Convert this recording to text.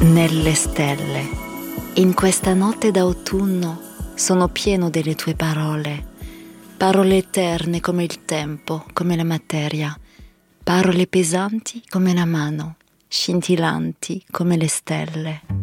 nelle stelle. In questa notte d'autunno sono pieno delle tue parole, parole eterne come il tempo, come la materia, parole pesanti come la mano, scintillanti come le stelle.